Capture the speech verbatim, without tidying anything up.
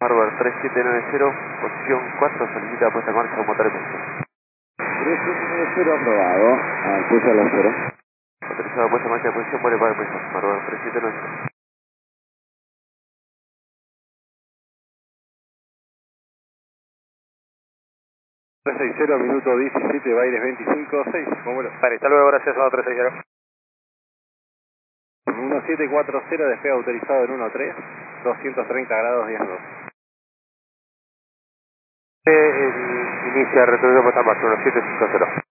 Harvard tres siete nueve cero, posición cuatro, solicita puesta en marcha un motor de presión. tres siete nueve cero aprobado, al pulso a la cero. Autorizado puesta en marcha de posición, vuelve para presión. Harvard tres siete nueve cero. tres seis cero, minuto diecisiete, Baires veinticinco, seis, ¿cómo lo? Vale, hasta luego, gracias, uno tres seis cero. uno siete cuatro cero, despegue autorizado en uno tres, doscientos treinta grados, diez dos. Eh, inicia retroceso puesta en marcha, uno siete cinco cero.